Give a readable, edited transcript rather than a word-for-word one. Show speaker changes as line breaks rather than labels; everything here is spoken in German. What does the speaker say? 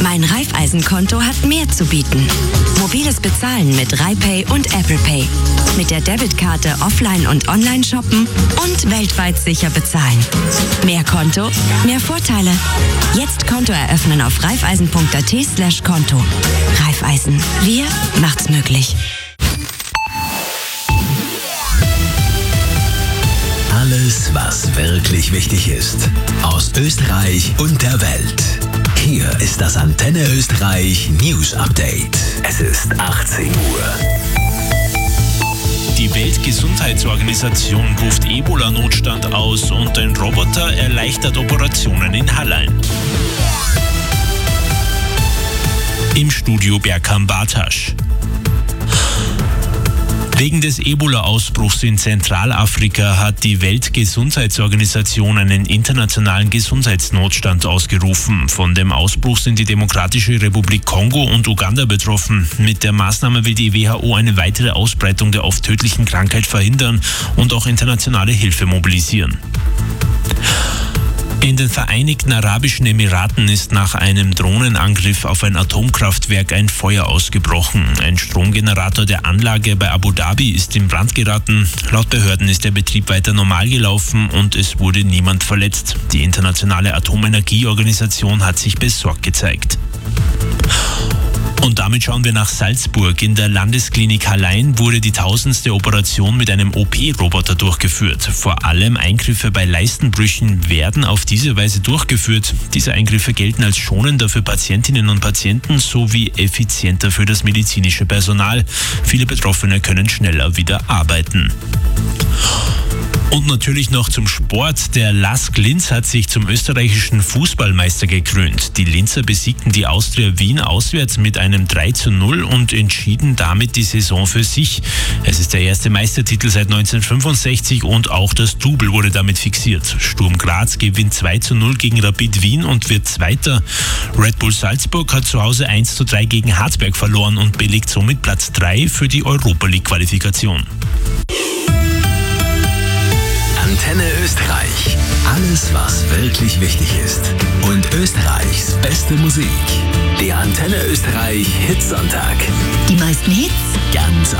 Mein Raiffeisen-Konto hat mehr zu bieten. Mobiles Bezahlen mit RaiPay und Apple Pay. Mit der Debitkarte offline und online shoppen und weltweit sicher bezahlen. Mehr Konto, mehr Vorteile. Jetzt Konto eröffnen auf raiffeisen.at/Konto. Raiffeisen. Wir macht's möglich.
Alles, was wirklich wichtig ist. Aus Österreich und der Welt. Hier ist das Antenne Österreich News Update. Es ist 18 Uhr.
Die Weltgesundheitsorganisation ruft Ebola-Notstand aus und ein Roboter erleichtert Operationen in Hallein. Im Studio Berkan Bartasch. Wegen des Ebola-Ausbruchs in Zentralafrika hat die Weltgesundheitsorganisation einen internationalen Gesundheitsnotstand ausgerufen. Von dem Ausbruch sind die Demokratische Republik Kongo und Uganda betroffen. Mit der Maßnahme will die WHO eine weitere Ausbreitung der oft tödlichen Krankheit verhindern und auch internationale Hilfe mobilisieren. In den Vereinigten Arabischen Emiraten ist nach einem Drohnenangriff auf ein Atomkraftwerk ein Feuer ausgebrochen. Ein Stromgenerator der Anlage bei Abu Dhabi ist in Brand geraten. Laut Behörden ist der Betrieb weiter normal gelaufen und es wurde niemand verletzt. Die Internationale Atomenergieorganisation hat sich besorgt gezeigt. Und damit schauen wir nach Salzburg. In der Landesklinik Hallein wurde die 1000. Operation mit einem OP-Roboter durchgeführt. Vor allem Eingriffe bei Leistenbrüchen werden auf diese Weise durchgeführt. Diese Eingriffe gelten als schonender für Patientinnen und Patienten sowie effizienter für das medizinische Personal. Viele Betroffene können schneller wieder arbeiten. Und natürlich noch zum Sport. Der LASK Linz hat sich zum österreichischen Fußballmeister gekrönt. Die Linzer besiegten die Austria Wien auswärts mit einem 3:0 und entschieden damit die Saison für sich. Es ist der erste Meistertitel seit 1965 und auch das Double wurde damit fixiert. Sturm Graz gewinnt 2:0 gegen Rapid Wien und wird Zweiter. Red Bull Salzburg hat zu Hause 1:3 gegen Hartberg verloren und belegt somit Platz 3 für die Europa League Qualifikation.
Antenne Österreich. Alles, was wirklich wichtig ist. Und Österreichs beste Musik. Der Antenne Österreich Hitsonntag.
Die meisten Hits?
Ganz